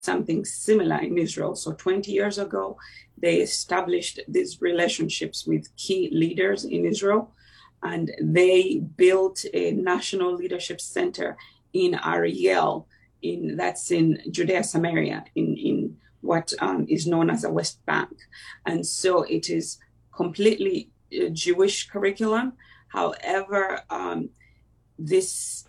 something similar in Israel. So 20 years ago, they established these relationships with key leaders in Israel, and they built a national leadership center in Ariel, that's in Judea Samaria, in what is known as the West Bank. And so it is completely Jewish curriculum. However, this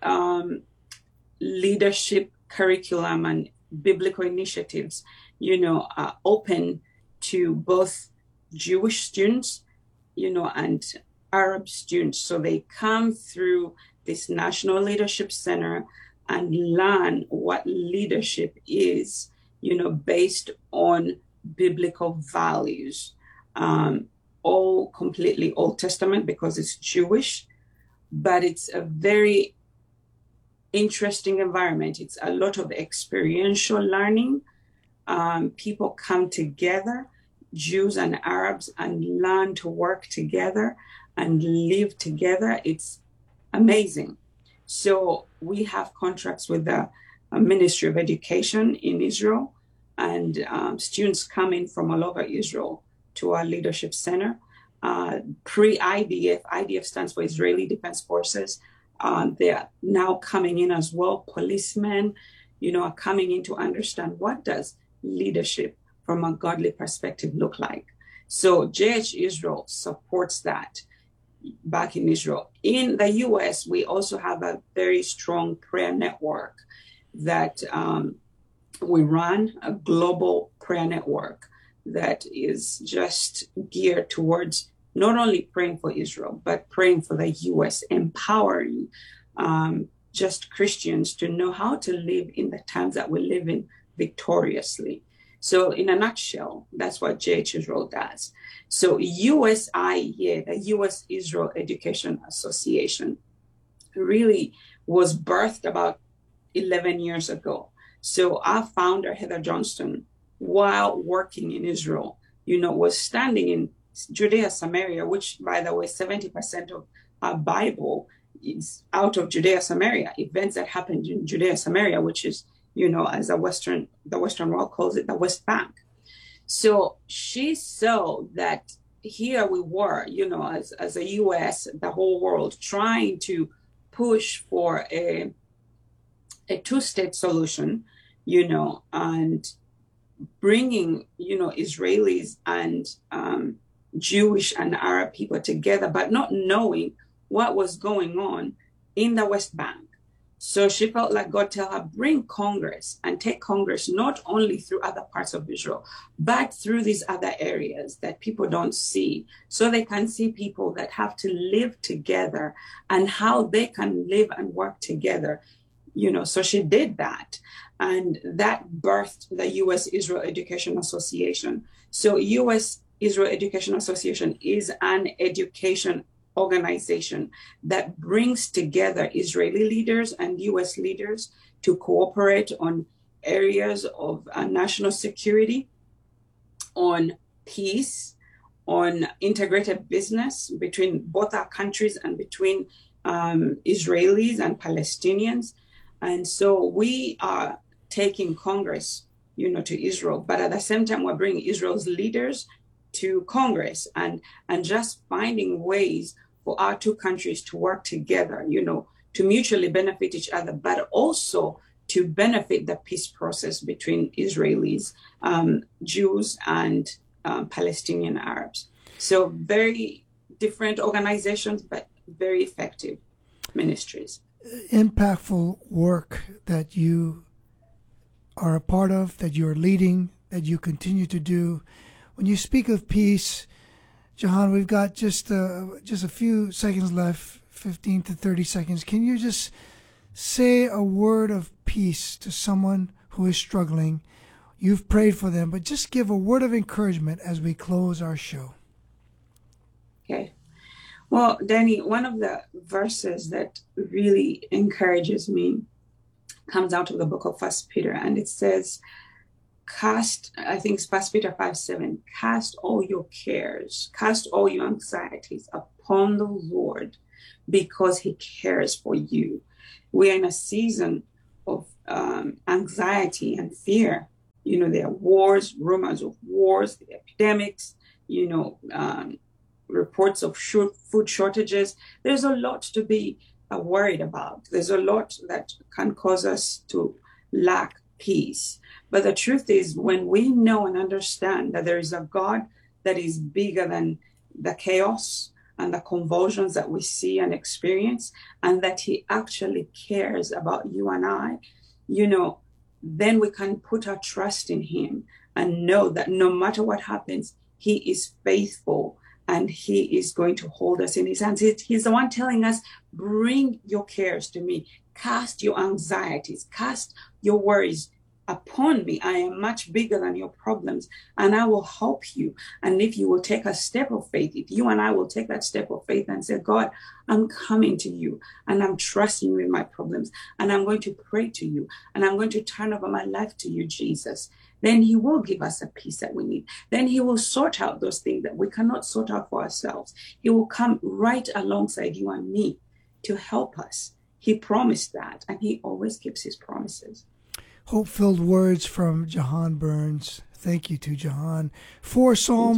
leadership curriculum and biblical initiatives, are open to both Jewish students, and Arab students. So they come through this National Leadership Center and learn what leadership is, based on biblical values, all completely Old Testament because it's Jewish, but it's a very interesting environment. It's a lot of experiential learning. People come together, Jews and Arabs, and learn to work together and live together. It's amazing. So we have contracts with the Ministry of Education in Israel, and students come in from all over Israel to our leadership center. Pre-IDF, IDF stands for Israeli Defense Forces. They are now coming in as well. Policemen, are coming in to understand what does leadership from a godly perspective look like. So JH Israel supports that back in Israel. In the US, we also have a very strong prayer network that we run, a global prayer network that is just geared towards not only praying for Israel, but praying for the US, empowering just Christians to know how to live in the times that we live in victoriously. So in a nutshell, that's what JH Israel does. So USIE, the US Israel Education Association, really was birthed about 11 years ago. So our founder, Heather Johnston, while working in Israel, was standing in Judea Samaria, which, by the way, 70% of our Bible is out of Judea Samaria, events that happened in Judea Samaria, which is, as the Western world calls it, the West Bank. So she saw that here we were, as a US, the whole world, trying to push for a two-state solution, and bringing, Israelis and Jewish and Arab people together, but not knowing what was going on in the West Bank. So she felt like God tell her, bring Congress and take Congress not only through other parts of Israel, but through these other areas that people don't see, so they can see people that have to live together and how they can live and work together. So she did that. And that birthed the U.S. Israel Education Association. So U.S. Israel Education Association is an education organization that brings together Israeli leaders and U.S. leaders to cooperate on areas of national security, on peace, on integrated business between both our countries and between Israelis and Palestinians. And so we are taking Congress, to Israel, but at the same time, we're bringing Israel's leaders to Congress and just finding ways for our two countries to work together, to mutually benefit each other, but also to benefit the peace process between Israelis, Jews, and Palestinian Arabs. So very different organizations, but very effective ministries. Impactful work that you are a part of, that you're leading, that you continue to do. When you speak of peace, Jahan, we've got just a few seconds left, 15 to 30 seconds. Can you just say a word of peace to someone who is struggling? You've prayed for them, but just give a word of encouragement as we close our show. Okay. Well, Danny, one of the verses that really encourages me comes out of the book of 1 Peter, and it says, I think it's 1 Peter 5:7, cast all your cares, cast all your anxieties upon the Lord, because he cares for you. We are in a season of anxiety and fear There are wars, rumors of wars, the epidemics, reports of food shortages. There's a lot to be worried about. There's a lot that can cause us to lack peace. But the truth is, when we know and understand that there is a God that is bigger than the chaos and the convulsions that we see and experience, and that he actually cares about you and I, then we can put our trust in him and know that no matter what happens, he is faithful and he is going to hold us in his hands. He's the one telling us, bring your cares to me, cast your anxieties, cast your worries upon me. I am much bigger than your problems, and I will help you. And if you will take a step of faith, if you and I will take that step of faith and say, God, I'm coming to you and I'm trusting you in my problems, and I'm going to pray to you, and I'm going to turn over my life to you, Jesus, then he will give us a peace that we need. Then he will sort out those things that we cannot sort out for ourselves. He will come right alongside you and me to help us. He promised that, and he always keeps his promises. Hope-filled words from Jahan Burns. Thank you to Jahan. For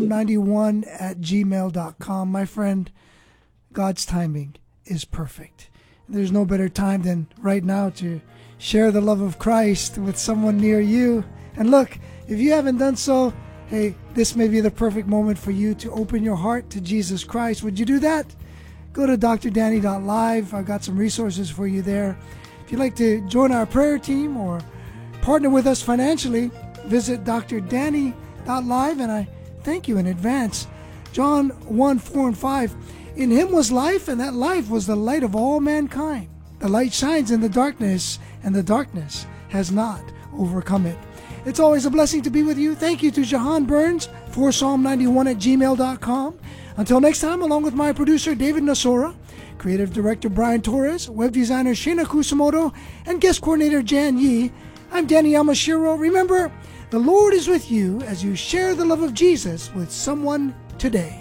Psalm91@gmail.com. My friend, God's timing is perfect. There's no better time than right now to share the love of Christ with someone near you. And look, if you haven't done so, hey, this may be the perfect moment for you to open your heart to Jesus Christ. Would you do that? Go to drdanny.live. I've got some resources for you there. If you'd like to join our prayer team or partner with us financially, visit drdanny.live, and I thank you in advance. John 1:4-5. In him was life, and that life was the light of all mankind. The light shines in the darkness, and the darkness has not overcome it. It's always a blessing to be with you. Thank you to Jahan Burns for Psalm91@gmail.com. Until next time, along with my producer, David Nasora, creative director, Brian Torres, web designer, Shina Kusamoto, and guest coordinator, Jan Yi, I'm Danny Yamashiro. Remember, the Lord is with you as you share the love of Jesus with someone today.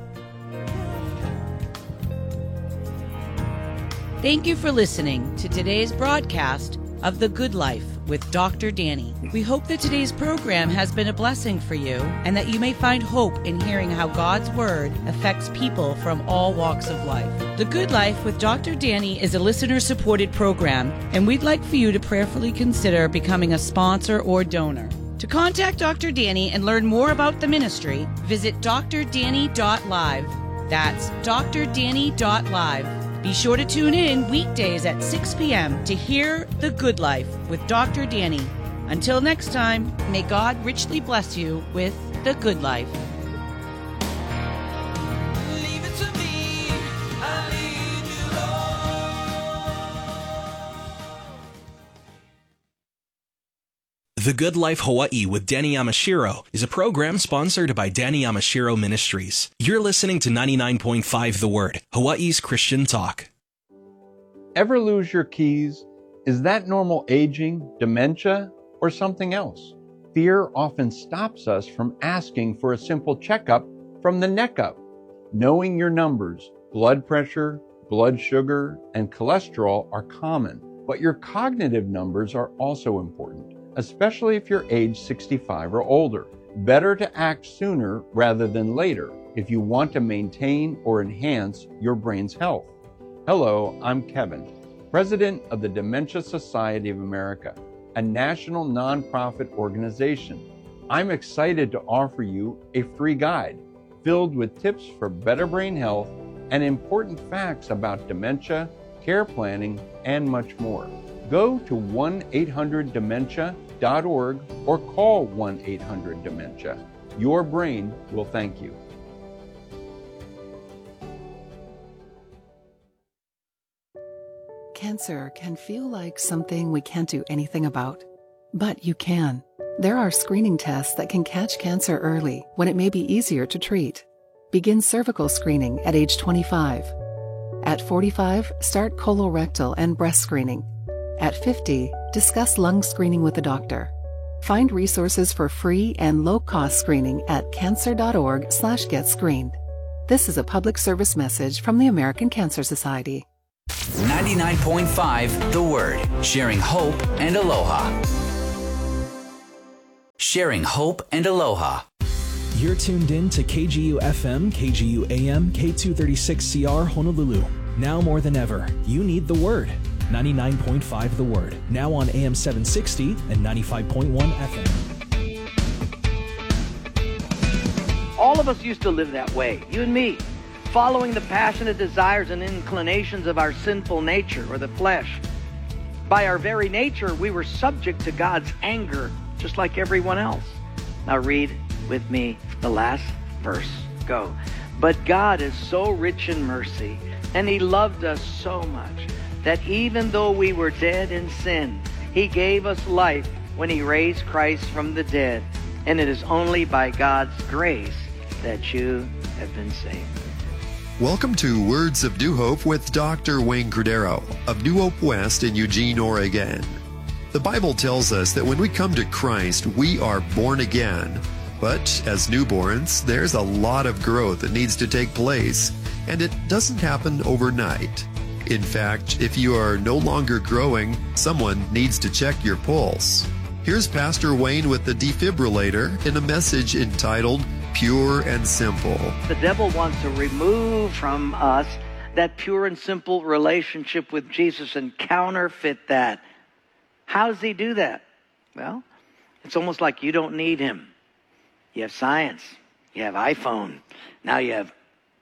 Thank you for listening to today's broadcast of The Good Life with Dr. Danny. We hope that today's program has been a blessing for you and that you may find hope in hearing how God's Word affects people from all walks of life. The Good Life with Dr. Danny is a listener-supported program, and we'd like for you to prayerfully consider becoming a sponsor or donor. To contact Dr. Danny and learn more about the ministry, visit drdanny.live. That's drdanny.live. Be sure to tune in weekdays at 6 p.m. to hear The Good Life with Dr. Danny. Until next time, may God richly bless you with The Good Life. Leave it to me, I lead you, Lord. The Good Life Hawaii with Danny Yamashiro is a program sponsored by Danny Yamashiro Ministries. You're listening to 99.5 The Word, Hawaii's Christian talk. Ever lose your keys? Is that normal aging, dementia, or something else? Fear often stops us from asking for a simple checkup from the neck up. Knowing your numbers, blood pressure, blood sugar, and cholesterol are common, but your cognitive numbers are also important, especially if you're age 65 or older. Better to act sooner rather than later if you want to maintain or enhance your brain's health. Hello, I'm Kevin, President of the Dementia Society of America, a national nonprofit organization. I'm excited to offer you a free guide filled with tips for better brain health and important facts about dementia, care planning, and much more. Go to 1-800-DEMENTIA.org or call 1-800-DEMENTIA. Your brain will thank you. Cancer can feel like something we can't do anything about. But you can. There are screening tests that can catch cancer early when it may be easier to treat. Begin cervical screening at age 25. At 45, start colorectal and breast screening. At 50, discuss lung screening with a doctor. Find resources for free and low-cost screening at cancer.org/getscreened. This is a public service message from the American Cancer Society. 99.5 The Word, sharing hope and aloha. sharing hope and aloha. You're tuned in to KGU FM, KGU AM, K236CR Honolulu. Now more than ever, you need the Word. 99.5 The Word. Now on AM 760 and 95.1 FM. All of us used to live that way, you and me, following the passionate desires and inclinations of our sinful nature or the flesh. By our very nature, we were subject to God's anger, just like everyone else. Now read with me the last verse. Go. But God is so rich in mercy, and He loved us so much, that even though we were dead in sin, He gave us life when He raised Christ from the dead. And it is only by God's grace that you have been saved. Welcome to Words of New Hope with Dr. Wayne Cordero of New Hope West in Eugene, Oregon. The Bible tells us that when we come to Christ, we are born again. But as newborns, there's a lot of growth that needs to take place, and it doesn't happen overnight. In fact, if you are no longer growing, someone needs to check your pulse. Here's Pastor Wayne with the defibrillator in a message entitled Pure and Simple. The devil wants to remove from us that pure and simple relationship with Jesus and counterfeit that. How does he do that? Well, it's almost like you don't need him. You have science. You have iPhone. Now you have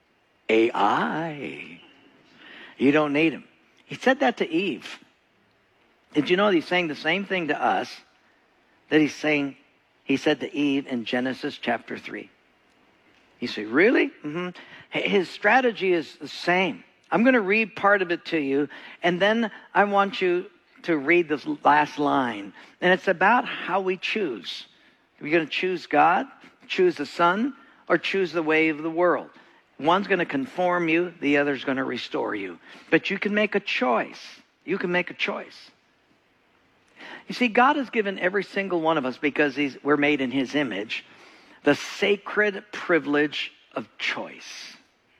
AI. You don't need him. He said that to Eve. Did you know he's saying the same thing to us that he said to Eve in Genesis chapter 3? You say, really? Mm-hmm. His strategy is the same. I'm going to read part of it to you, and then I want you to read this last line. And it's about how we choose. Are we going to choose God, choose the Son, or choose the way of the world? One's going to conform you, the other's going to restore you. But you can make a choice. You can make a choice. You see, God has given every single one of us, because we're made in His image, the sacred privilege of choice.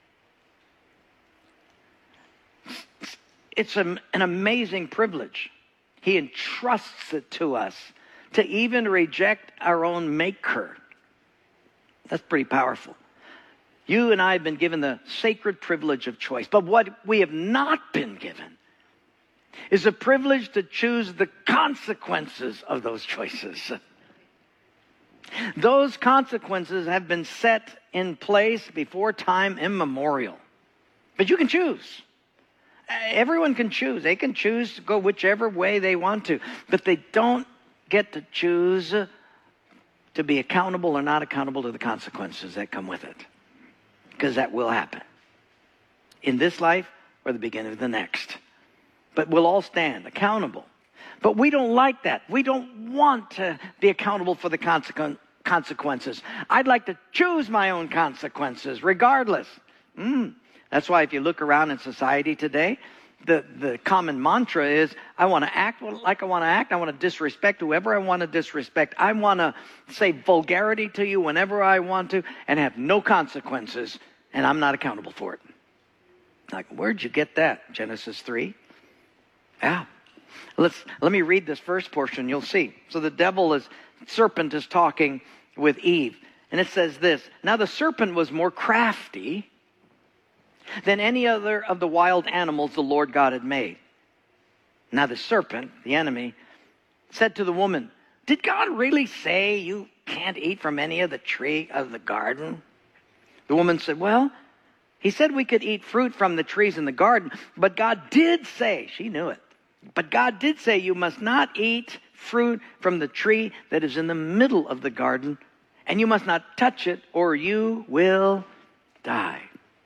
It's an amazing privilege. He entrusts it to us to even reject our own maker. That's pretty powerful. You and I have been given the sacred privilege of choice. But what we have not been given is the privilege to choose the consequences of those choices. Those consequences have been set in place before time immemorial. But you can choose. Everyone can choose. They can choose to go whichever way they want to. But they don't get to choose to be accountable or not accountable to the consequences that come with it. Because that will happen. In this life or the beginning of the next. But we'll all stand accountable. But we don't like that. We don't want to be accountable for the consequences. I'd like to choose my own consequences regardless. That's why if you look around in society today, the common mantra is, I want to act like I want to act. I want to disrespect whoever I want to disrespect. I want to say vulgarity to you whenever I want to and have no consequences, and I'm not accountable for it. Like, where'd you get that? Genesis 3? Yeah. Let me read this first portion. You'll see. So the serpent is talking with Eve. And it says this: Now the serpent was more crafty than any other of the wild animals the Lord God had made. Now the serpent, the enemy, said to the woman, Did God really say you can't eat from any of the tree of the garden? The woman said, Well, He said we could eat fruit from the trees in the garden, but God did say, she knew it, but God did say you must not eat fruit from the tree that is in the middle of the garden, and you must not touch it or you will die.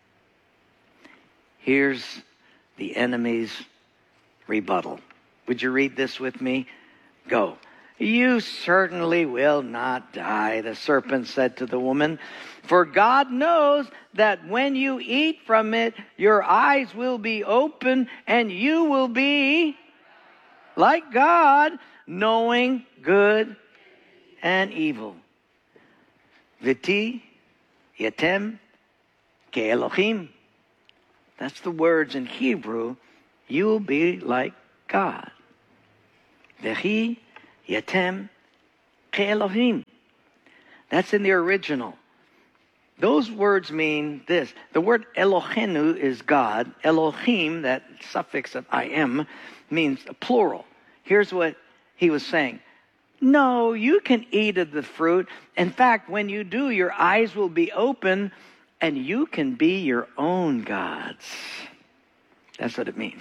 Here's the enemy's rebuttal. Would you read this with me? Go. You certainly will not die, the serpent said to the woman, for God knows that when you eat from it, your eyes will be open and you will be like God, knowing good and evil. V'ti yatem ke'elohim. That's the words in Hebrew. You will be like God. V'hi yatem Elohim. That's in the original. Those words mean this. The word Elohenu is God. Elohim, that suffix of I am, means plural. Here's what he was saying. No, you can eat of the fruit. In fact, when you do, your eyes will be open and you can be your own gods. That's what it means.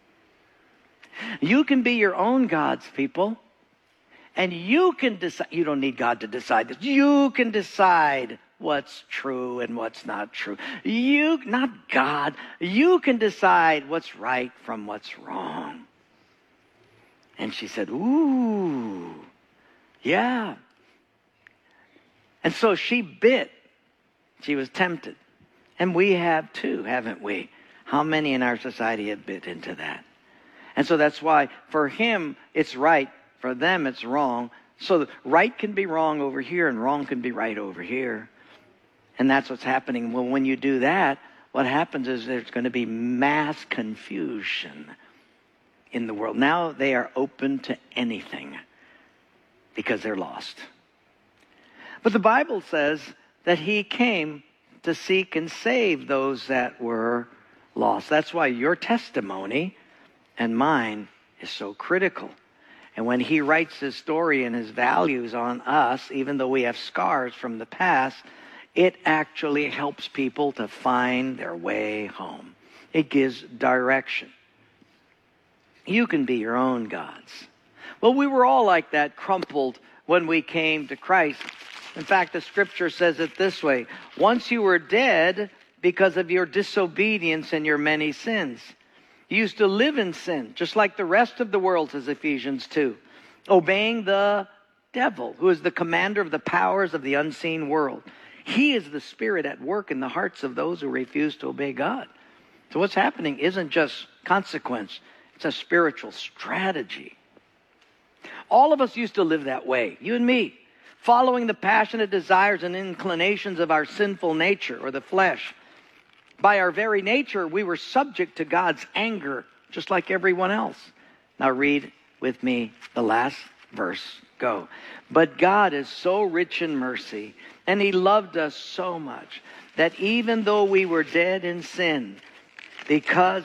You can be your own gods, people. And you can decide. You don't need God to decide this. You can decide what's true and what's not true. You, not God. You can decide what's right from what's wrong. And she said, ooh, yeah. And so she bit. She was tempted. And we have too, haven't we? How many in our society have bit into that? And so that's why for him it's right, for them it's wrong. So right can be wrong over here and wrong can be right over here. And that's what's happening. Well, when you do that, what happens is there's going to be mass confusion in the world. Now they are open to anything because they're lost. But the Bible says that he came to seek and save those that were lost. That's why your testimony and mine is so critical. And when he writes his story and his values on us, even though we have scars from the past, it actually helps people to find their way home. It gives direction. You can be your own gods. Well, we were all like that, crumpled when we came to Christ. In fact, the scripture says it this way. Once you were dead because of your disobedience and your many sins. You used to live in sin, just like the rest of the world, says Ephesians 2. Obeying the devil, who is the commander of the powers of the unseen world. He is the spirit at work in the hearts of those who refuse to obey God. So what's happening isn't just consequence. It's a spiritual strategy. All of us used to live that way, you and me, following the passionate desires and inclinations of our sinful nature or the flesh. By our very nature, we were subject to God's anger, just like everyone else. Now read with me the last verse. Go. But God is so rich in mercy, and he loved us so much, that even though we were dead in sin, because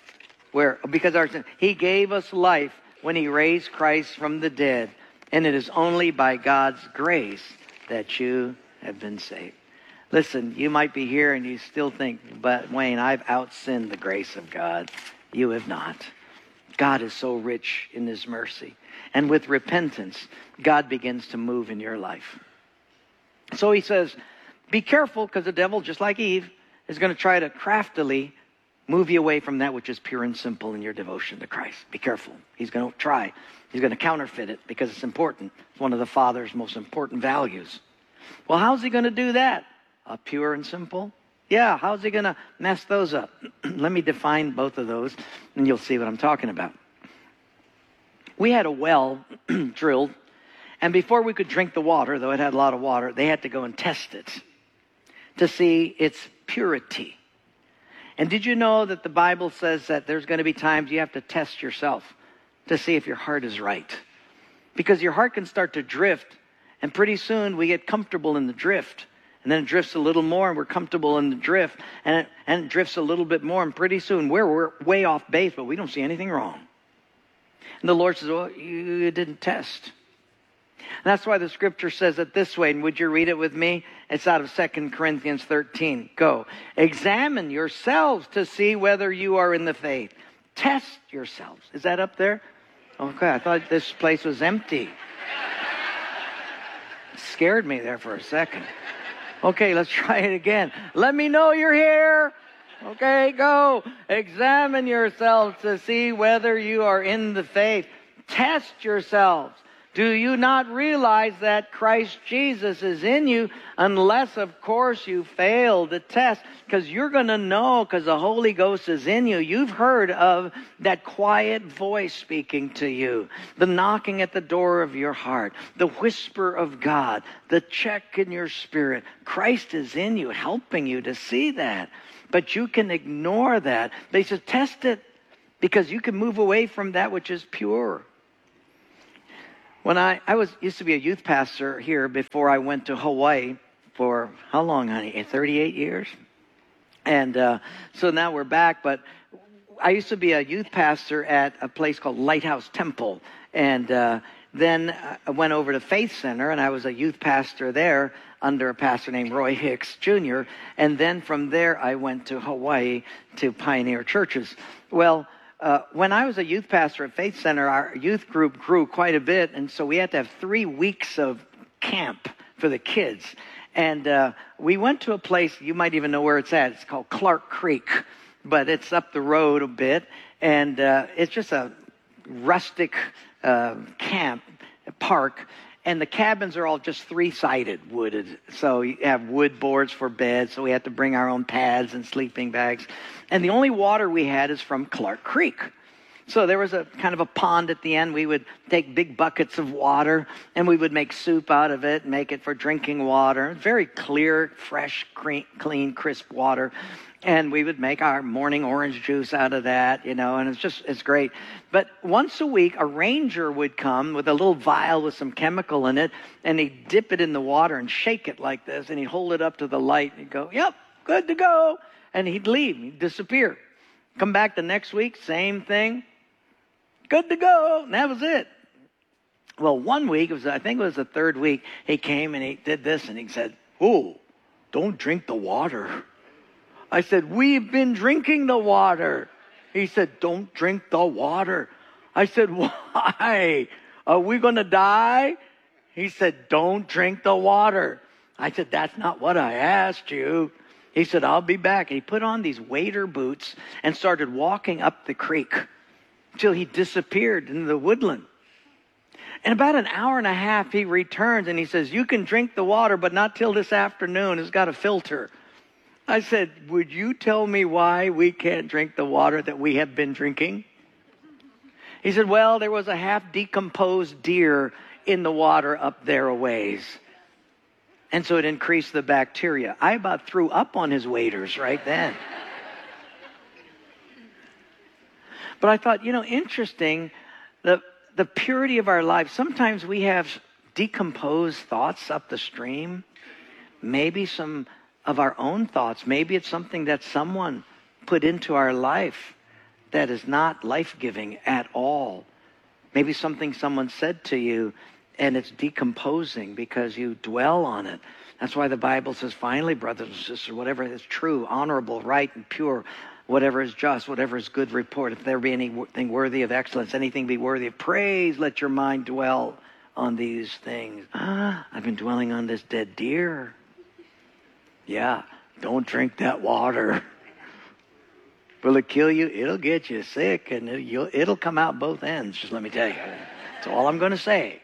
our sin, he gave us life when he raised Christ from the dead. And it is only by God's grace that you have been saved. Listen, you might be here and you still think, but Wayne, I've outsinned the grace of God. You have not. God is so rich in his mercy. And with repentance, God begins to move in your life. So he says, be careful, because the devil, just like Eve, is going to try to craftily move you away from that which is pure and simple in your devotion to Christ. Be careful. He's going to try. He's going to counterfeit it because it's important. It's one of the Father's most important values. Well, how's he going to do that? Pure and simple? Yeah, how's he going to mess those up? Let me define both of those, and you'll see what I'm talking about. We had a well drilled, and before we could drink the water, though it had a lot of water, they had to go and test it to see its purity. And did you know that the Bible says that there's going to be times you have to test yourself to see if your heart is right? Because your heart can start to drift, and pretty soon we get comfortable in the drift. And then it drifts a little more, and we're comfortable in the drift. And it drifts a little bit more, and pretty soon we're way off base, but we don't see anything wrong. And the Lord says, well, you didn't test. And that's why the scripture says it this way. And would you read it with me? It's out of 2 Corinthians 13. Go. Examine yourselves to see whether you are in the faith. Test yourselves. Is that up there? Okay, I thought this place was empty. It scared me there for a second. Okay, let's try it again. Let me know you're here. Okay, go. Examine yourselves to see whether you are in the faith. Test yourselves. Do you not realize that Christ Jesus is in you, unless, of course, you fail the test? Because you're going to know, because the Holy Ghost is in you. You've heard of that quiet voice speaking to you, the knocking at the door of your heart, the whisper of God, the check in your spirit. Christ is in you, helping you to see that. But you can ignore that. They said, test it, because you can move away from that which is pure. When I used to be a youth pastor here before I went to Hawaii for, how long, honey? 38 years? And so now we're back, but I used to be a youth pastor at a place called Lighthouse Temple. And then I went over to Faith Center, and I was a youth pastor there under a pastor named Roy Hicks Jr. And then from there, I went to Hawaii to Pioneer Churches. Well, when I was a youth pastor at Faith Center, our youth group grew quite a bit, and so we had to have 3 weeks of camp for the kids. And we went to a place, you might even know where it's at. It's called Clark Creek, but it's up the road a bit, and it's just a rustic camp park, and the cabins are all just 3-sided wooded. So you have wood boards for beds, so we had to bring our own pads and sleeping bags. And the only water we had is from Clark Creek. So there was a kind of a pond at the end. We would take big buckets of water, and we would make soup out of it, make it for drinking water. Very clear, fresh, clean, crisp water. And we would make our morning orange juice out of that, you know, and it's great. But once a week, a ranger would come with a little vial with some chemical in it, and he'd dip it in the water and shake it like this, and he'd hold it up to the light, and he'd go, "Yep, good to go." And he'd leave, he'd disappear. Come back the next week, same thing. Good to go. And that was it. Well, one week, I think it was the third week, he came and he did this, and he said, "Oh, don't drink the water." I said, "We've been drinking the water." He said, "Don't drink the water." I said, "Why? Are we going to die?" He said, "Don't drink the water." I said, "That's not what I asked you." He said, "I'll be back." And he put on these wader boots and started walking up the creek until he disappeared into the woodland. In about an hour and a half, he returns and he says, "You can drink the water, but not till this afternoon. It's got a filter." I said, "Would you tell me why we can't drink the water that we have been drinking?" He said, "Well, there was a half-decomposed deer in the water up there a ways. And so it increased the bacteria." I about threw up on his waders right then. But I thought, interesting, the purity of our life. Sometimes we have decomposed thoughts up the stream. Maybe some of our own thoughts. Maybe it's something that someone put into our life that is not life-giving at all. Maybe something someone said to you and it's decomposing because you dwell on it. That's why the Bible says, finally, brothers and sisters, whatever is true, honorable, right, and pure, whatever is just, whatever is good report, if there be anything worthy of excellence, anything be worthy of praise, let your mind dwell on these things. I've been dwelling on this dead deer. Yeah, don't drink that water. Will it kill you? It'll get you sick, and it'll come out both ends, just let me tell you. That's all I'm going to say.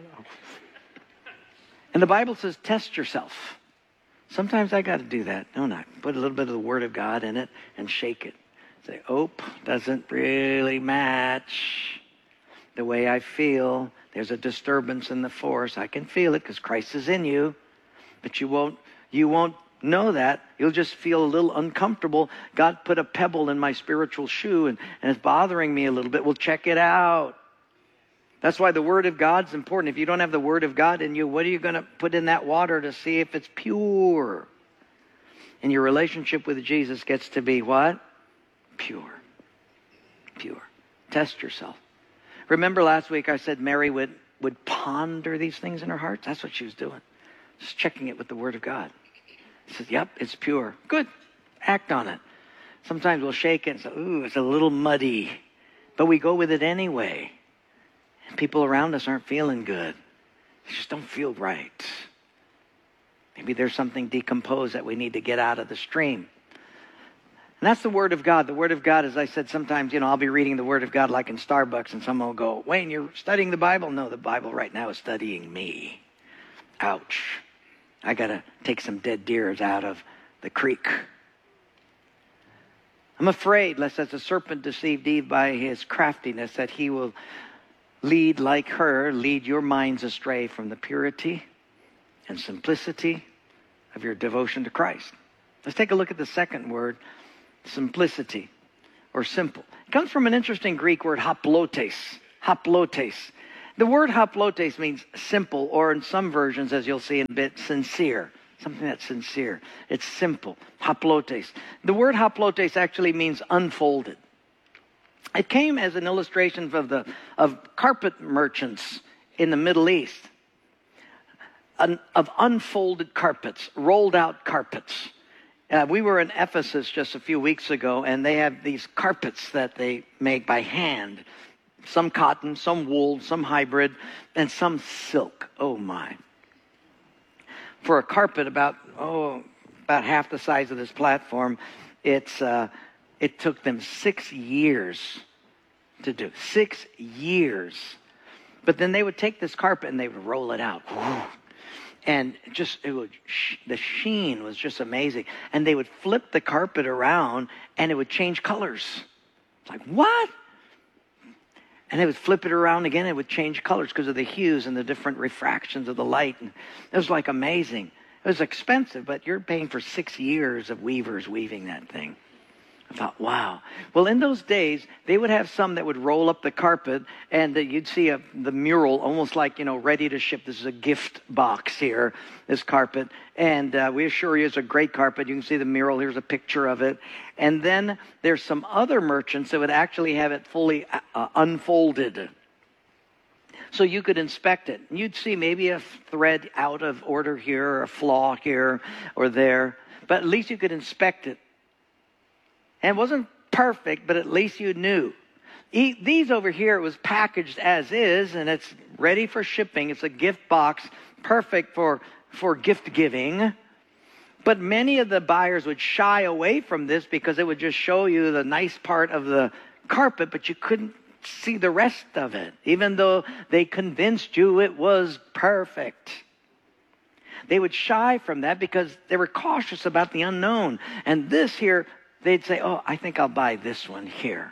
And the Bible says, test yourself. Sometimes I got to do that, don't I? Put a little bit of the Word of God in it and shake it. Say, doesn't really match the way I feel. There's a disturbance in the force. I can feel it because Christ is in you. But you won't know that. You'll just feel a little uncomfortable. God put a pebble in my spiritual shoe and it's bothering me a little bit. Well, check it out. That's why the Word of God's important. If you don't have the Word of God in you, what are you going to put in that water to see if it's pure? And your relationship with Jesus gets to be what? Pure. Pure. Test yourself. Remember last week I said Mary would ponder these things in her heart? That's what she was doing. Just checking it with the Word of God. He says, yep, it's pure. Good. Act on it. Sometimes we'll shake it and say, ooh, it's a little muddy. But we go with it anyway. And people around us aren't feeling good. They just don't feel right. Maybe there's something decomposed that we need to get out of the stream. And that's the Word of God. The Word of God, as I said, sometimes, I'll be reading the Word of God like in Starbucks, and someone will go, Wayne, you're studying the Bible? No, the Bible right now is studying me. Ouch. I got to take some dead deers out of the creek. I'm afraid, lest as the serpent deceived Eve by his craftiness, that he will lead your minds astray from the purity and simplicity of your devotion to Christ. Let's take a look at the second word, simplicity, or simple. It comes from an interesting Greek word, haplotes. Haplotes. The word haplotes means simple, or in some versions, as you'll see in a bit, sincere. Something that's sincere. It's simple. Haplotes. The word haplotes actually means unfolded. It came as an illustration of carpet merchants in the Middle East, of unfolded carpets, rolled out carpets. We were in Ephesus just a few weeks ago, and they have these carpets that they make by hand. Some cotton, some wool, some hybrid, and some silk. Oh my. For a carpet about half the size of this platform, it took them 6 years to do. 6 years. But then they would take this carpet and they would roll it out. And the sheen was just amazing. And they would flip the carpet around and it would change colors. It's like, what? And they would flip it around again, it would change colors because of the hues and the different refractions of the light. And it was like amazing. It was expensive, but you're paying for 6 years of weavers weaving that thing. I thought, wow. Well, in those days, they would have some that would roll up the carpet, and you'd see the mural almost like, ready to ship. This is a gift box here, this carpet. And we assure you it's a great carpet. You can see the mural. Here's a picture of it. And then there's some other merchants that would actually have it fully unfolded. So you could inspect it. You'd see maybe a thread out of order here, or a flaw here or there. But at least you could inspect it. And it wasn't perfect, but at least you knew. These over here, it was packaged as is, and it's ready for shipping. It's a gift box, perfect for gift giving. But many of the buyers would shy away from this because it would just show you the nice part of the carpet, but you couldn't see the rest of it, even though they convinced you it was perfect. They would shy from that because they were cautious about the unknown. And this here, they'd say, oh, I think I'll buy this one here.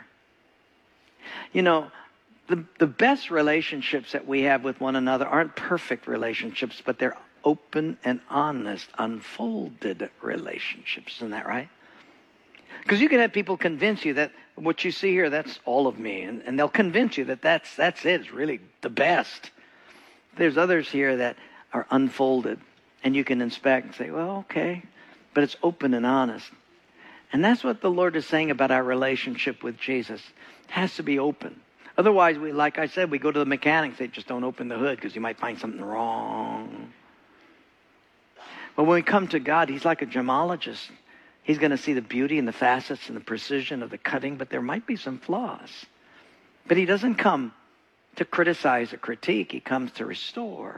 The best relationships that we have with one another aren't perfect relationships, but they're open and honest, unfolded relationships. Isn't that right? Because you can have people convince you that what you see here, that's all of me. And they'll convince you that that's it. It's really the best. There's others here that are unfolded. And you can inspect and say, well, okay. But it's open and honest. And that's what the Lord is saying about our relationship with Jesus. It has to be open. Otherwise, like I said, we go to the mechanic and say, just don't open the hood because you might find something wrong. But when we come to God, He's like a gemologist. He's going to see the beauty and the facets and the precision of the cutting, but there might be some flaws. But He doesn't come to criticize or critique. He comes to restore.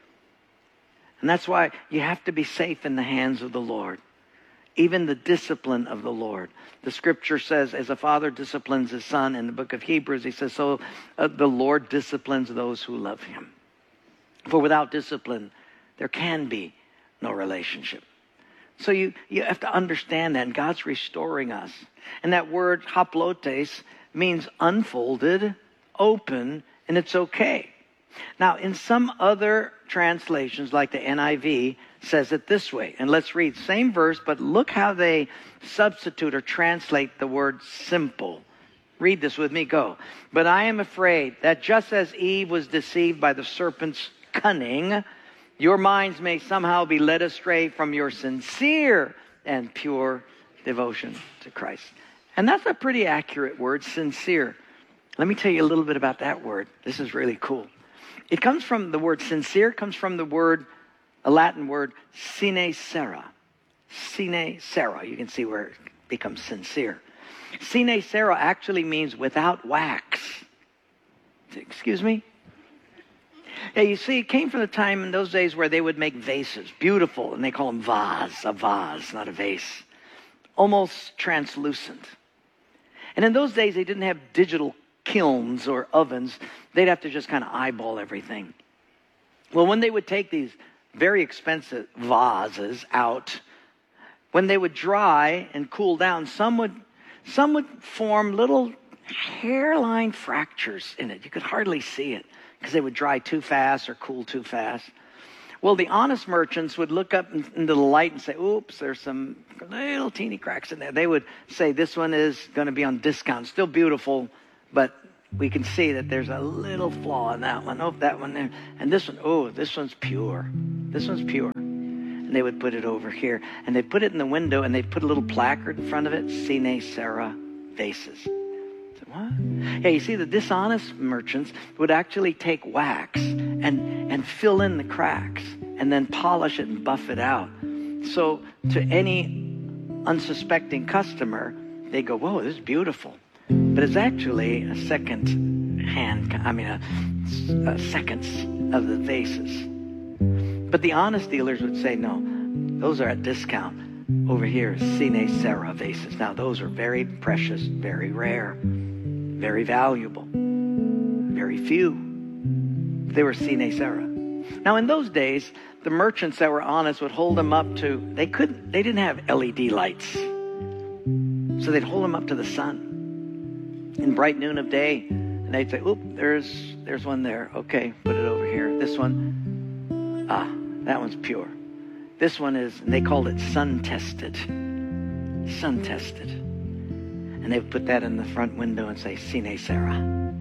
And that's why you have to be safe in the hands of the Lord. Even the discipline of the Lord. The scripture says, as a father disciplines his son, in the book of Hebrews, he says, so the Lord disciplines those who love Him. For without discipline, there can be no relationship. So you have to understand that, and God's restoring us. And that word haplotes means unfolded, open, and it's okay. Now, in some other translations, like the NIV, says it this way. And let's read same verse, but look how they substitute or translate the word simple. Read this with me, go. But I am afraid that just as Eve was deceived by the serpent's cunning, your minds may somehow be led astray from your sincere and pure devotion to Christ. And that's a pretty accurate word, sincere. Let me tell you a little bit about that word. This is really cool. It comes from the word sincere, comes from the word, a Latin word, sine cera. Sine cera. You can see where it becomes sincere. Sine cera actually means without wax. Excuse me? Yeah, you see, it came from the time in those days where they would make vases, beautiful, and they call them a vase, not a vase, almost translucent. And in those days, they didn't have digital kilns or ovens. They'd have to just kind of eyeball everything. Well, when they would take these very expensive vases out, when they would dry and cool down, some would form little hairline fractures in it. You could hardly see it because they would dry too fast or cool too fast. Well, the honest merchants would look up into the light and say, oops, there's some little teeny cracks in there. They would say, this one is going to be on discount. Still beautiful, but we can see that there's a little flaw in that one. Oh, that one there. And this one, oh, this one's pure. This one's pure. And they would put it over here. And they'd put it in the window, and they'd put a little placard in front of it, Sine Sarah vases. So what? Yeah, you see, the dishonest merchants would actually take wax and fill in the cracks and then polish it and buff it out. So to any unsuspecting customer, they go, whoa, this is beautiful. But it's actually a seconds of the vases. But the honest dealers would say, no, those are at discount. Over here is Sine Sarah vases. Now, those are very precious, very rare, very valuable, very few. They were Sine Sarah. Now, in those days, the merchants that were honest would hold them up to, they didn't have LED lights. So they'd hold them up to the sun in bright noon of day. And they'd say, oop, there's one there. Okay, put it over here. This one, that one's pure. This one is, and they called it sun-tested. Sun-tested. And they would put that in the front window and say, Sine Sarah.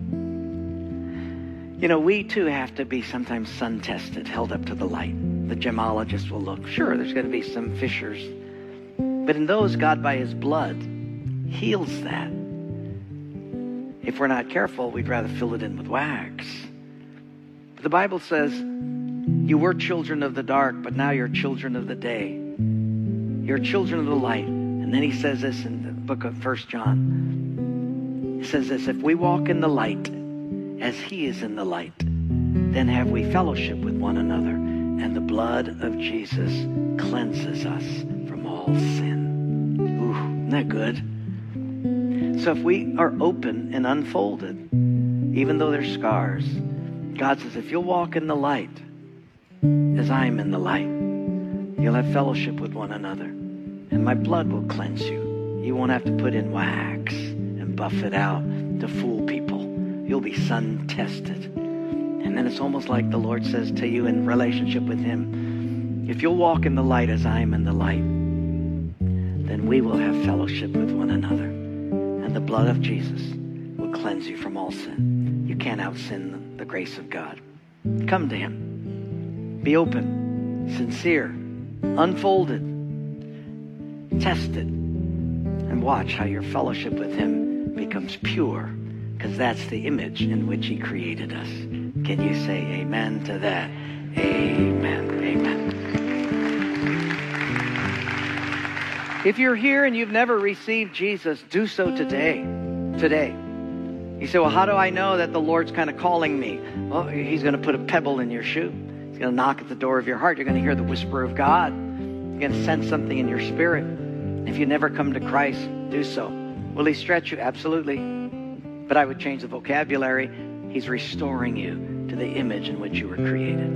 You know, we too have to be sometimes sun-tested, held up to the light. The gemologist will look. Sure, there's going to be some fissures. But in those, God, by his blood, heals that. If we're not careful, we'd rather fill it in with wax. But the Bible says, you were children of the dark, but now you're children of the day. You're children of the light. And then he says this in the book of 1 John. He says this, if we walk in the light as he is in the light, then have we fellowship with one another. And the blood of Jesus cleanses us from all sin. Ooh, isn't that good? So if we are open and unfolded, even though there's scars, God says, if you'll walk in the light, as I am in the light, you'll have fellowship with one another. And my blood will cleanse you. You won't have to put in wax and buff it out to fool people. You'll be sun-tested. And then it's almost like the Lord says to you in relationship with him, if you'll walk in the light as I am in the light, then we will have fellowship with one another. And the blood of Jesus will cleanse you from all sin. You can't out-sin the grace of God. Come to him. Be open, sincere, unfolded, tested, and watch how your fellowship with him becomes pure, because that's the image in which he created us. Can you say amen to that? Amen. Amen. If you're here and you've never received Jesus, do so today. Today. You say, well, how do I know that the Lord's kind of calling me? Well, he's going to put a pebble in your shoe. He's going to knock at the door of your heart. You're going to hear the whisper of God. You're going to sense something in your spirit. If you never come to Christ, do so. Will he stretch you? Absolutely. But I would change the vocabulary. He's restoring you to the image in which you were created.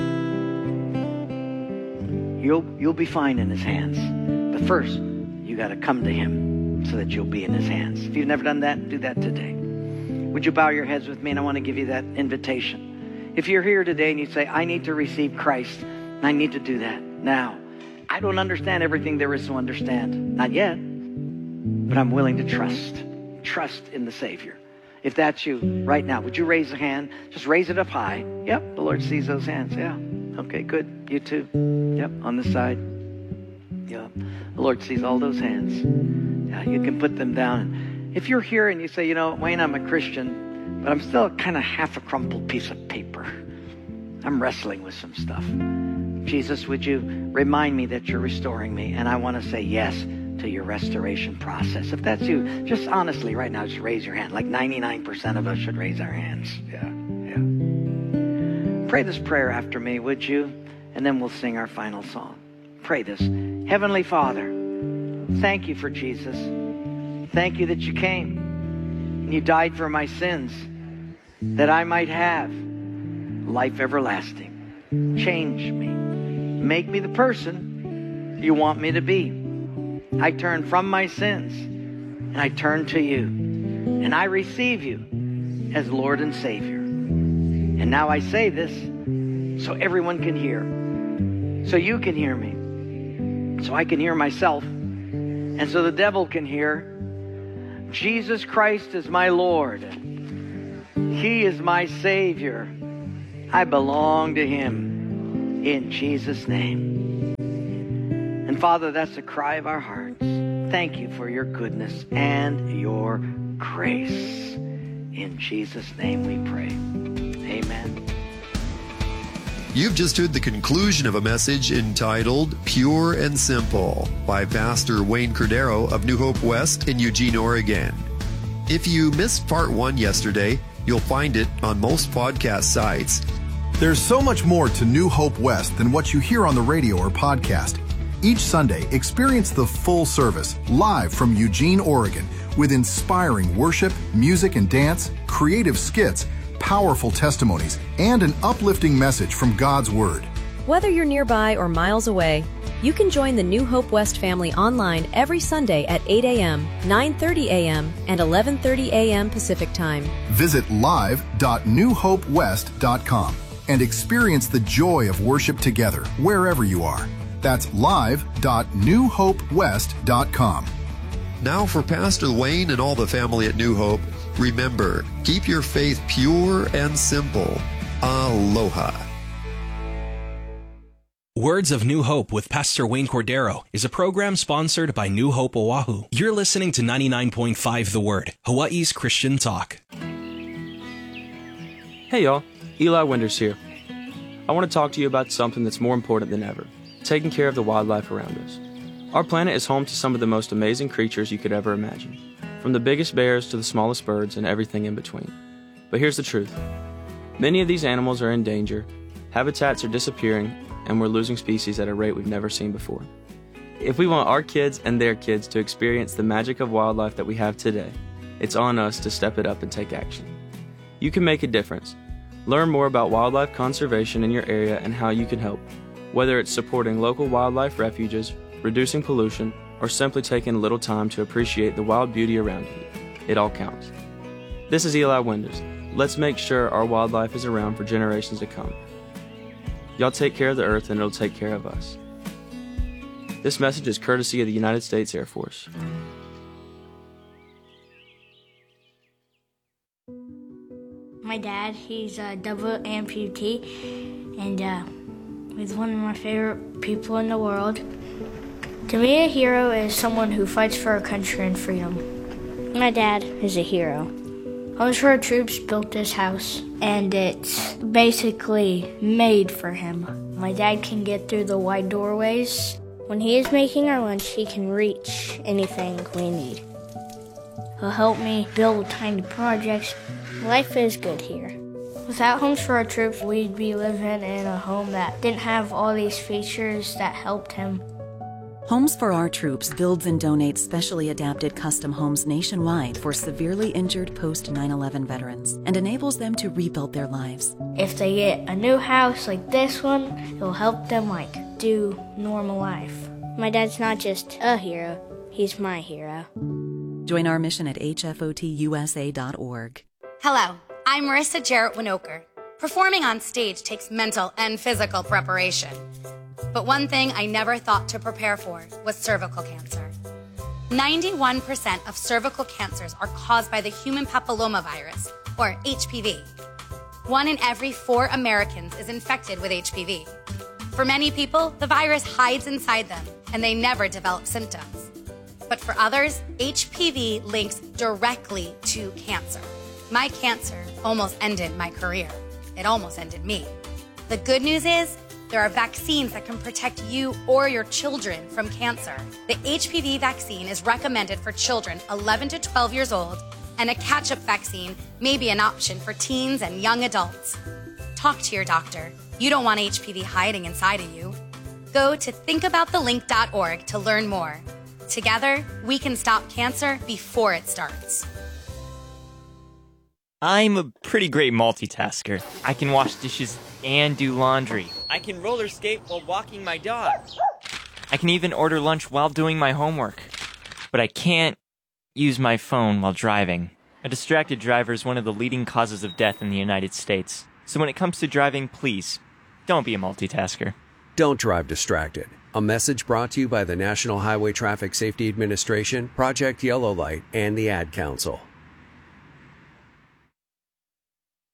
You'll be fine in his hands. But first, you got to come to him so that you'll be in his hands. If you've never done that, do that today. Would you bow your heads with me? And I want to give you that invitation. If you're here today and you say, I need to receive Christ, and I need to do that now. I don't understand everything there is to understand. Not yet. But I'm willing to trust. Trust in the Savior. If that's you right now, would you raise a hand? Just raise it up high. Yep, the Lord sees those hands. Yeah. Okay, good. You too. Yep, on this side. Yep. The Lord sees all those hands. Yeah, you can put them down. If you're here and you say, you know, Wayne, I'm a Christian, but I'm still kind of half a crumpled piece of paper. I'm wrestling with some stuff. Jesus, would you remind me that you're restoring me? And I want to say yes to your restoration process. If that's you, just honestly right now, just raise your hand. Like 99% of us should raise our hands. Yeah. Pray this prayer after me, would you? And then we'll sing our final song. Pray this. Heavenly Father, thank you for Jesus. Thank you that you came and you died for my sins, that I might have life everlasting. Change me. Make me the person you want me to be. I turn from my sins and I turn to you. And I receive you as Lord and Savior. And now I say this so everyone can hear. So you can hear me. So I can hear myself. And so the devil can hear. Jesus Christ is my Lord. He is my Savior. I belong to Him in Jesus' name. And Father, that's the cry of our hearts. Thank you for your goodness and your grace. In Jesus' name we pray. Amen. You've just heard the conclusion of a message entitled Pure and Simple by Pastor Wayne Cordero of New Hope West in Eugene, Oregon. If you missed part 1 yesterday, you'll find it on most podcast sites. There's so much more to New Hope West than what you hear on the radio or podcast. Each Sunday, experience the full service live from Eugene, Oregon, with inspiring worship, music and dance, creative skits, powerful testimonies, and an uplifting message from God's Word. Whether you're nearby or miles away, you can join the New Hope West family online every Sunday at 8 a.m., 9:30 a.m., and 11:30 a.m. Pacific Time. Visit live.newhopewest.com and experience the joy of worship together wherever you are. That's live.newhopewest.com. Now for Pastor Wayne and all the family at New Hope, remember, keep your faith pure and simple. Aloha. Words of New Hope with Pastor Wayne Cordero is a program sponsored by New Hope Oahu. You're listening to 99.5 The Word, Hawaii's Christian talk. Hey y'all, Eli Winders here. I want to talk to you about something that's more important than ever, taking care of the wildlife around us. Our planet is home to some of the most amazing creatures you could ever imagine, from the biggest bears to the smallest birds and everything in between. But here's the truth. Many of these animals are in danger, habitats are disappearing, and we're losing species at a rate we've never seen before. If we want our kids and their kids to experience the magic of wildlife that we have today, it's on us to step it up and take action. You can make a difference. Learn more about wildlife conservation in your area and how you can help, whether it's supporting local wildlife refuges, reducing pollution, or simply taking a little time to appreciate the wild beauty around you. It all counts. This is Eli Winders. Let's make sure our wildlife is around for generations to come. Y'all take care of the earth and it'll take care of us. This message is courtesy of the United States Air Force. My dad, he's a double amputee, and he's one of my favorite people in the world. To me, a hero is someone who fights for our country and freedom. My dad is a hero. Homes for Our Troops built this house, and it's basically made for him. My dad can get through the wide doorways. When he is making our lunch, he can reach anything we need. He'll help me build tiny projects. Life is good here. Without Homes for Our Troops, we'd be living in a home that didn't have all these features that helped him. Homes for Our Troops builds and donates specially adapted custom homes nationwide for severely injured post-9/11 veterans and enables them to rebuild their lives. If they get a new house like this one, it'll help them do normal life. My dad's not just a hero, he's my hero. Join our mission at hfotusa.org. Hello, I'm Marissa Jarrett Winoker. Performing on stage takes mental and physical preparation. But one thing I never thought to prepare for was cervical cancer. 91% of cervical cancers are caused by the human papillomavirus, or HPV. 1 in every 4 Americans is infected with HPV. For many people, the virus hides inside them, and they never develop symptoms. But for others, HPV links directly to cancer. My cancer almost ended my career. It almost ended me. The good news is, there are vaccines that can protect you or your children from cancer. The HPV vaccine is recommended for children 11 to 12 years old, and a catch-up vaccine may be an option for teens and young adults. Talk to your doctor. You don't want HPV hiding inside of you. Go to thinkaboutthelink.org to learn more. Together, we can stop cancer before it starts. I'm a pretty great multitasker. I can wash dishes and do laundry. I can roller skate while walking my dog. I can even order lunch while doing my homework. But I can't use my phone while driving. A distracted driver is one of the leading causes of death in the United States. So when it comes to driving, please, don't be a multitasker. Don't drive distracted. A message brought to you by the National Highway Traffic Safety Administration, Project Yellow Light, and the Ad Council.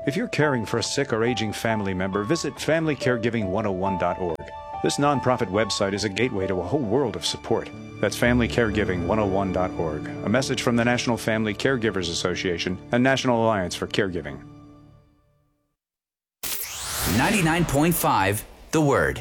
If you're caring for a sick or aging family member, visit FamilyCaregiving101.org. This nonprofit website is a gateway to a whole world of support. That's FamilyCaregiving101.org. A message from the National Family Caregivers Association and National Alliance for Caregiving. 99.5 The Word.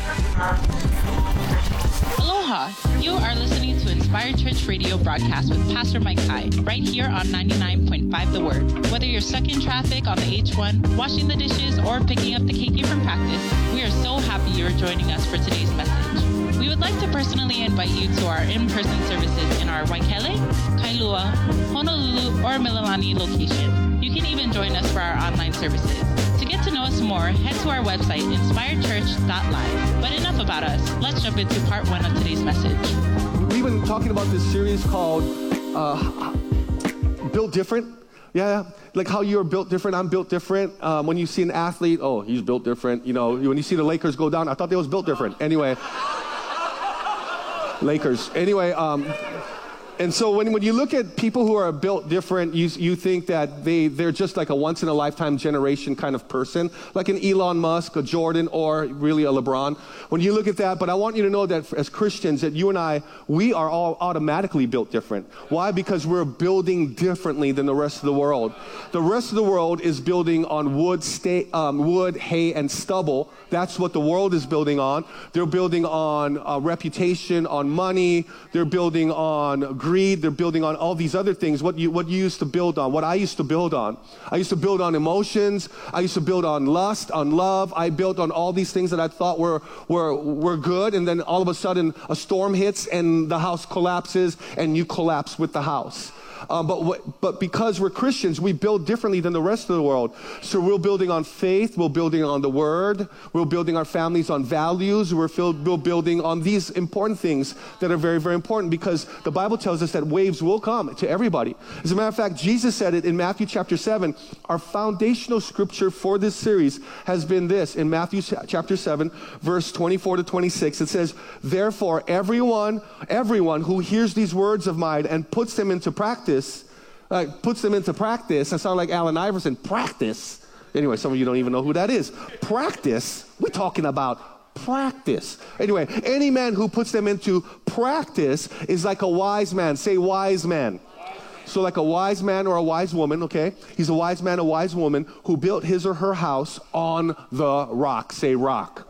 Aloha! You are listening to Inspired Church Radio broadcast with Pastor Mike Hai, right here on 99.5 The Word. Whether you're stuck in traffic on the H1, washing the dishes, or picking up the KK from practice, we are so happy you're joining us for today's message. We would like to personally invite you to our in-person services in our Waikele, Kailua, Honolulu, or Mililani location. You can even join us for our online services. To get to know us more, head to our website, inspiredchurch.live. But enough about us. Let's jump into part 1 of today's message. We've been talking about this series called Built Different. Yeah, like how you're built different, I'm built different. When you see an athlete, oh, he's built different. You know, when you see the Lakers go down, I thought they was built different. Anyway, Lakers. Anyway, and so when you look at people who are built different, you think that they're just like a once-in-a-lifetime generation kind of person, like an Elon Musk, a Jordan, or really a LeBron. When you look at that, but I want you to know that as Christians, that you and I, we are all automatically built different. Why? Because we're building differently than the rest of the world. The rest of the world is building on wood, hay, and stubble. That's what the world is building on. They're building on reputation, on money. They're building on greed. They're building on all these other things. What you used to build on, what I used to build on. I used to build on emotions. I used to build on lust, on love. I built on all these things that I thought were good, and then all of a sudden a storm hits and the house collapses and you collapse with the house. But because we're Christians, we build differently than the rest of the world. So we're building on faith, we're building on the Word, we're building our families on values, we're building on these important things that are very, very important, because the Bible tells us that waves will come to everybody. As a matter of fact, Jesus said it in Matthew chapter 7. Our foundational scripture for this series has been this. In Matthew chapter 7, verse 24 to 26, it says, "Therefore, everyone who hears these words of mine and puts them into practice, I sound like Allen Iverson. Practice. Anyway, some of you don't even know who that is. Practice. We're talking about practice. Anyway, any man who puts them into practice is like a wise man. Say wise man. So like a wise man or a wise woman, okay? He's a wise man, a wise woman who built his or her house on the rock. Say rock.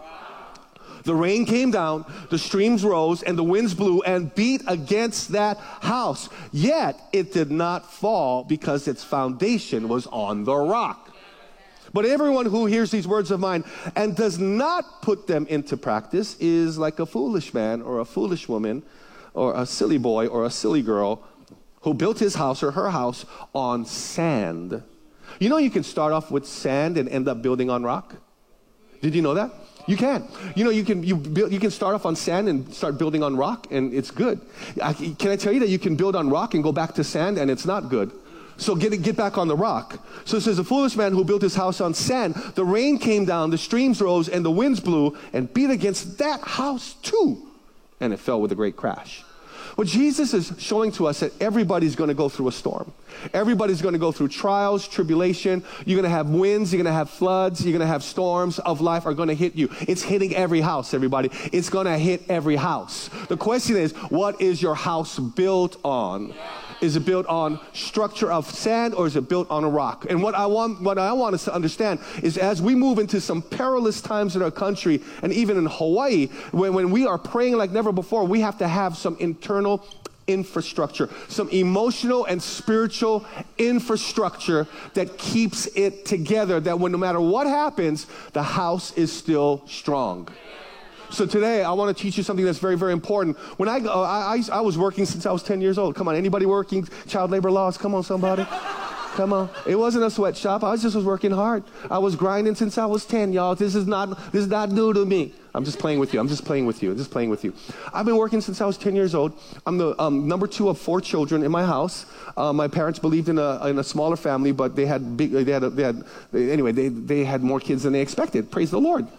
The rain came down, the streams rose, and the winds blew and beat against that house. Yet it did not fall because its foundation was on the rock. But everyone who hears these words of mine and does not put them into practice is like a foolish man or a foolish woman or a silly boy or a silly girl who built his house or her house on sand." You know you can start off with sand and end up building on rock? Did you know that? You can. You know, you can start off on sand and start building on rock, and it's good. Can I tell you that you can build on rock and go back to sand, and it's not good? So get back on the rock. So it says, "A foolish man who built his house on sand, the rain came down, the streams rose, and the winds blew and beat against that house too, and it fell with a great crash." Well, Jesus is showing to us that everybody's going to go through a storm. Everybody's going to go through trials, tribulation. You're going to have winds. You're going to have floods. You're going to have storms of life are going to hit you. It's hitting every house, everybody. It's going to hit every house. The question is, what is your house built on? Is it built on structure of sand, or is it built on a rock? And what I want us to understand is, as we move into some perilous times in our country, and even in Hawaii, when we are praying like never before, we have to have some internal infrastructure, some emotional and spiritual infrastructure that keeps it together, that when no matter what happens, the house is still strong. So today, I want to teach you something that's very, very important. When I was working since I was 10 years old. Come on, anybody working child labor laws? Come on, somebody. Come on. It wasn't a sweatshop. I was working hard. I was grinding since I was 10, y'all. This is not new to me. I'm just playing with you. I've been working since I was 10 years old. I'm the number 2 of 4 children in my house. My parents believed in a smaller family, but they had more kids than they expected. Praise the Lord.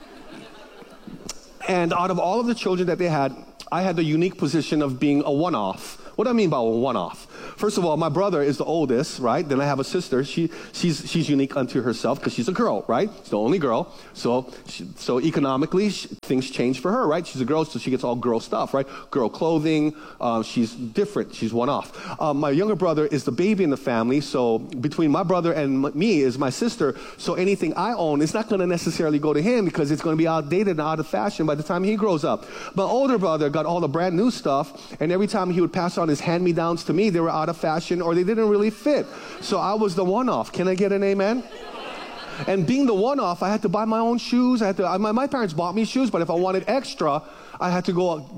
And out of all of the children that they had, I had the unique position of being a one-off. What do I mean by a one-off? First of all, my brother is the oldest, right? Then I have a sister. She's unique unto herself because she's a girl, right? She's the only girl. So economically, things change for her, right? She's a girl, so she gets all girl stuff, right? Girl clothing. She's different. She's one off. My younger brother is the baby in the family. So between my brother and me is my sister. So anything I own is not going to necessarily go to him because it's going to be outdated and out of fashion by the time he grows up. My older brother got all the brand new stuff, and every time he would pass on his hand-me-downs to me, they were out of fashion or they didn't really fit. So I was the one-off. Can I get an amen? And being the one-off, I had to buy my own shoes. My parents bought me shoes, but if I wanted extra, I had to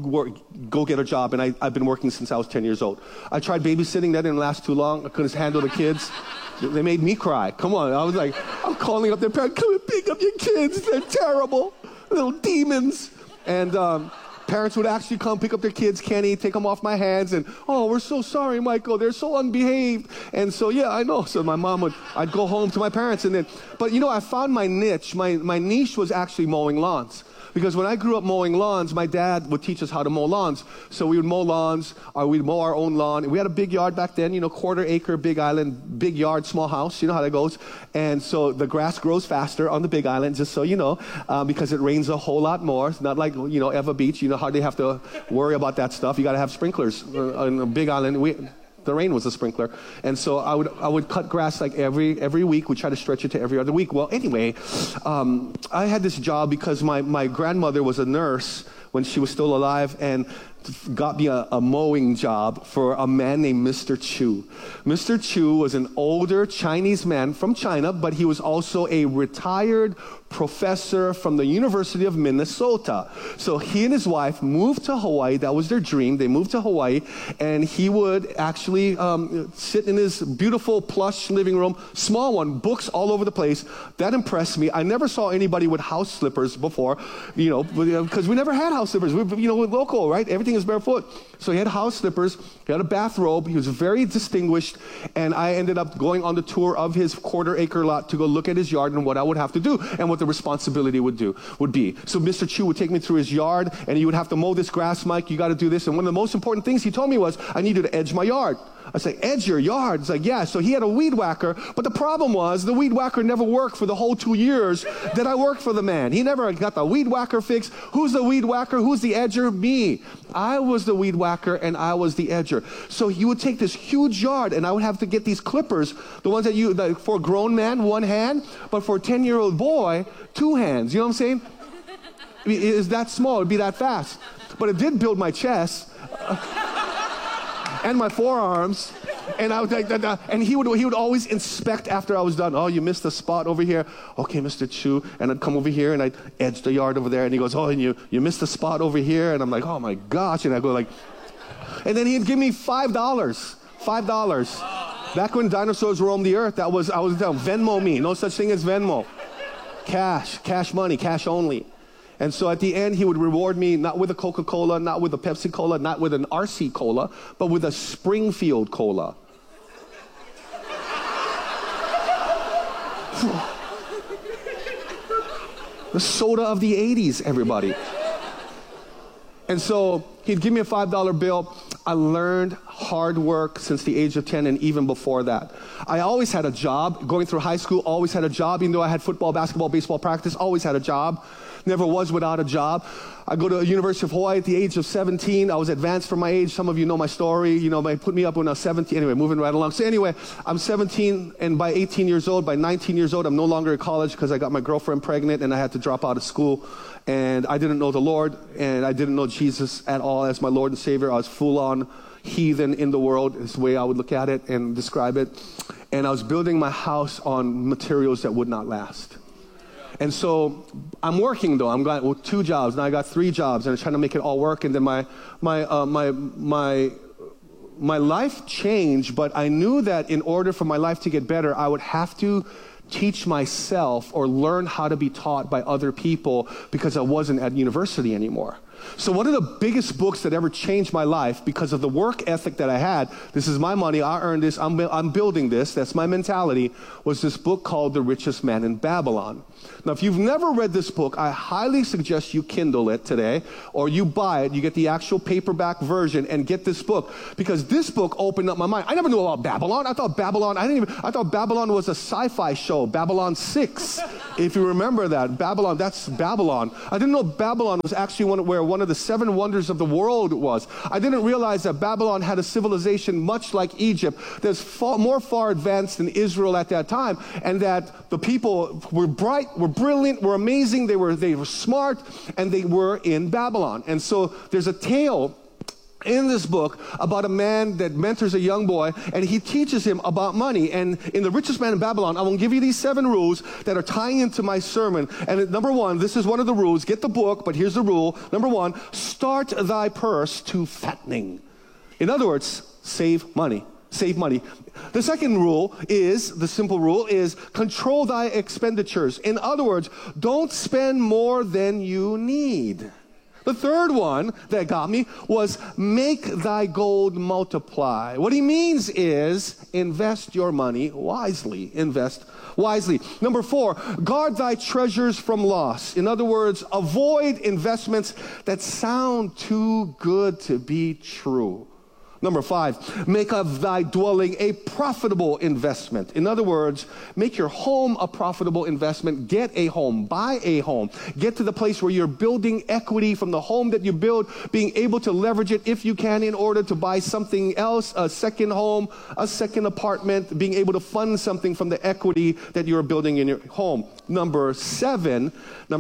go get a job, and I've been working since I was 10 years old. I tried babysitting. That didn't last too long. I couldn't handle the kids. They made me cry. Come on. I was like, I'm calling up their parents, come and pick up your kids. They're terrible. Little demons. And parents would actually come pick up their kids, Kenny, take them off my hands, and, oh, we're so sorry, Michael. They're so unbehaved. And so, yeah, I know. So my mom I'd go home to my parents. But I found my niche. My niche was actually mowing lawns. Because when I grew up mowing lawns, my dad would teach us how to mow lawns. So we would mow lawns, or we'd mow our own lawn. We had a big yard back then, 1/4 acre, big island, big yard, small house. You know how that goes. And so the grass grows faster on the big island, just so you know, because it rains a whole lot more. It's not like, Eva Beach. You hardly have to worry about that stuff. You got to have sprinklers on a big island. The rain was a sprinkler. And so I would cut grass like every week. We try to stretch it to every other week. Well, anyway, I had this job because my grandmother was a nurse when she was still alive and got me a mowing job for a man named Mr. Chu. Mr. Chu was an older Chinese man from China, but he was also a retired professor from the University of Minnesota. So he and his wife moved to Hawaii. That was their dream. They moved to Hawaii, and he would actually sit in his beautiful plush living room, small one, books all over the place. That impressed me. I never saw anybody with house slippers before, because we never had house slippers. We're local, right? Everything is barefoot. So he had house slippers. He had a bathrobe. He was very distinguished, and I ended up going on the tour of his 1/4 acre lot to go look at his yard and what I would have to do and what the responsibility would be. So Mr. Chu would take me through his yard, and he would have to mow this grass, Mike. You got to do this. And one of the most important things he told me was, I needed to edge my yard. I said, edge your yard? It's like, yeah. So he had a weed whacker, but the problem was the weed whacker never worked for the whole 2 years that I worked for the man. He never got the weed whacker fixed. Who's the weed whacker? Who's the edger? Me. I was the weed whacker, and I was the edger. So he would take this huge yard, and I would have to get these clippers, the ones that for a grown man, 1 hand, but for a 10-year-old boy, 2 hands. You know what I'm saying? It's that small. It'd be that fast. But it did build my chest. And my forearms, and I was like, and he would always inspect after I was done. Oh, you missed a spot over here. Okay, Mr. Chu. And I'd come over here and I'd edge the yard over there, and he goes, oh, and you missed a spot over here. And I'm like, oh my gosh. And I go like, and then he'd give me $5. Back when dinosaurs roamed the earth, I was down. Venmo me. No such thing as Venmo. Cash money, cash only. And so at the end, he would reward me not with a Coca-Cola, not with a Pepsi-Cola, not with an RC Cola, but with a Springfield Cola. The soda of the 80s, everybody. And so he'd give me a $5 bill. I learned hard work since the age of 10 and even before that. I always had a job. Going through high school, always had a job. Even though I had football, basketball, baseball practice, always had a job. Never was without a job. I go to the University of Hawaii at the age of 17. I was advanced for my age. Some of you know my story. They put me up when I was 17. Anyway, moving right along. So anyway, I'm 17, and by 18 years old, by 19 years old, I'm no longer in college because I got my girlfriend pregnant and I had to drop out of school. And I didn't know the Lord, and I didn't know Jesus at all as my Lord and Savior. I was full-on heathen in the world, is the way I would look at it and describe it. And I was building my house on materials that would not last. And so I'm working though. I'm got 2 jobs. Now I got 3 jobs, and I'm trying to make it all work. And then my life changed, but I knew that in order for my life to get better, I would have to teach myself or learn how to be taught by other people because I wasn't at university anymore. So one of the biggest books that ever changed my life because of the work ethic that I had, this is my money, I earned this, I'm building this, that's my mentality, was this book called The Richest Man in Babylon. Now, if you've never read this book, I highly suggest you Kindle it today, or you buy it, you get the actual paperback version and get this book, because this book opened up my mind. I never knew about Babylon. I thought Babylon was a sci-fi show, Babylon 6, if you remember that. Babylon, that's Babylon. I didn't know Babylon was actually where one of the 7 wonders of the world was. I didn't realize that Babylon had a civilization much like Egypt that's more far advanced than Israel at that time, and that the people were bright, were brilliant, were amazing, they were smart, and they were in Babylon. And so there's a tale in this book about a man that mentors a young boy, and he teaches him about money. And in The Richest Man in Babylon, I will give you these 7 rules that are tying into my sermon. And number 1, this is one of the rules. Get the book, but here's the rule. Number 1, start thy purse to fattening. In other words, save money. Save money. The second rule is, the simple rule is, control thy expenditures. In other words, don't spend more than you need. The third one that got me was make thy gold multiply. What he means is invest your money wisely. Invest wisely. Number 4, guard thy treasures from loss. In other words, avoid investments that sound too good to be true. Number 5, make of thy dwelling a profitable investment. In other words, make your home a profitable investment. Get a home. Buy a home. Get to the place where you're building equity from the home that you build, being able to leverage it if you can in order to buy something else, a second home, a second apartment, being able to fund something from the equity that you're building in your home. Number 6,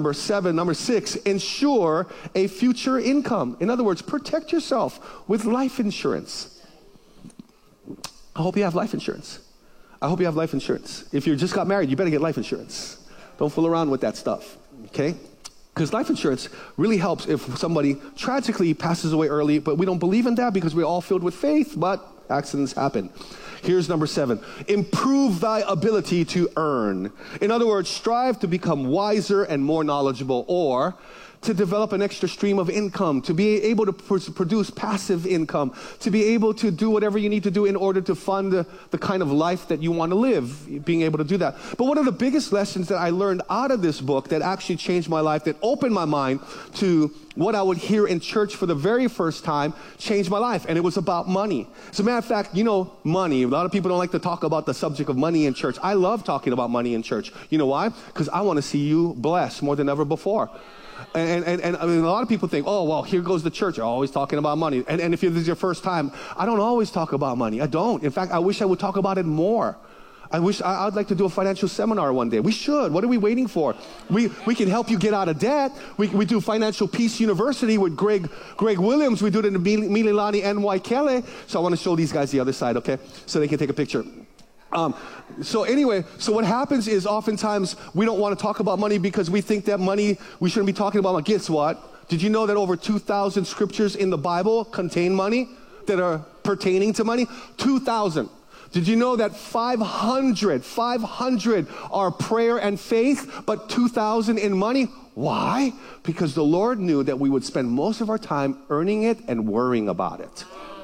ensure a future income. In other words, protect yourself with life insurance. I hope you have life insurance. I hope you have life insurance. If you just got married, you better get life insurance. Don't fool around with that stuff, okay? Because life insurance really helps if somebody tragically passes away early, but we don't believe in that because we're all filled with faith, but accidents happen. Here's number 7. Improve thy ability to earn. In other words, strive to become wiser and more knowledgeable, or to develop an extra stream of income, to be able to produce passive income, to be able to do whatever you need to do in order to fund the kind of life that you want to live, being able to do that. But one of the biggest lessons that I learned out of this book that actually changed my life, that opened my mind to what I would hear in church for the very first time, changed my life, and it was about money. As a matter of fact, you know, money. A lot of people don't like to talk about the subject of money in church. I love talking about money in church. You know why? Because I want to see you blessed more than ever before. And I mean, a lot of people think, oh, well, here goes the church. They're always talking about money. And if this is your first time, I don't always talk about money. I don't. In fact, I wish I would talk about it more. I'd like to do a financial seminar one day. We should. What are we waiting for? We can help you get out of debt. We do Financial Peace University with Greg Williams. We do it in the Mililani NY Kelly. So I want to show these guys the other side, okay? So they can take a picture. So what happens is oftentimes we don't want to talk about money because we think that money, we shouldn't be talking about money. Guess what? Did you know that over 2,000 scriptures in the Bible contain money that are pertaining to money? 2,000. Did you know that 500 are prayer and faith, but 2,000 in money? Why? Because the Lord knew that we would spend most of our time earning it and worrying about it.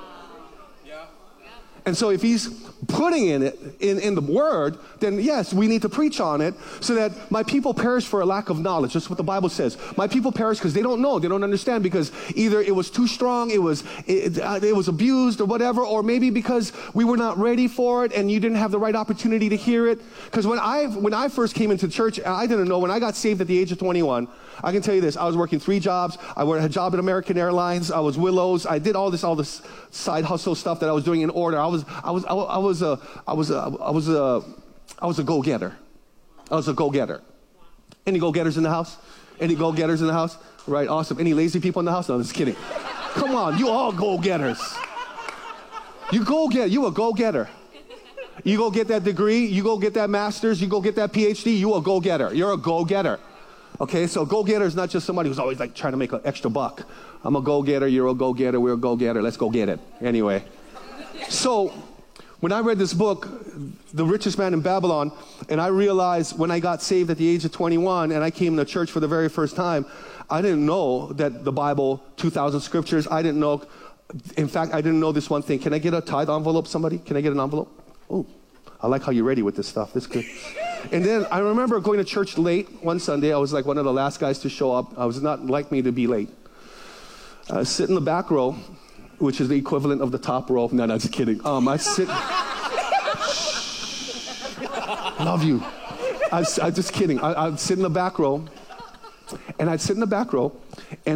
And so if he's putting in it in the word, then yes, we need to preach on it so that my people perish for a lack of knowledge. That's what the Bible says. My people perish because they don't know, they don't understand, because either it was too strong, it was abused or whatever, or maybe because we were not ready for it and you didn't have the right opportunity to hear it. Because when I first came into church, I didn't know. When I got saved at the age of 21, I can tell you this, I was working 3 jobs. I had a job at American Airlines. I was Willows. I did all this side hustle stuff that I was doing in order. I was a go-getter. I was a go-getter. Any go-getters in the house? Any go-getters in the house? Right, awesome. Any lazy people in the house? No, I'm just kidding. Come on, you all go-getters. You a go-getter. You go get that degree, you go get that master's, you go get that PhD, you a go-getter. You're a go-getter. Okay, so go-getter is not just somebody who's always like trying to make an extra buck. I'm a go-getter, you're a go-getter, we're a go-getter, let's go get it. Anyway, so When I read this book, The Richest Man in Babylon, and I realized when I got saved at the age of 21 and I came to church for the very first time, I didn't know that the Bible, 2,000 scriptures, I didn't know. In fact, I didn't know this one thing. Can I get a tithe envelope, somebody? Can I get an envelope? Oh, I like how you're ready with this stuff. This is good. And then I remember going to church late one Sunday. I was like one of the last guys to show up. I was not like me to be late. I sit in the back row, which is the equivalent of the top row. No, just kidding. I sit. Love you. I'm just kidding. I'd sit in the back row, and I'd sit in the back row, and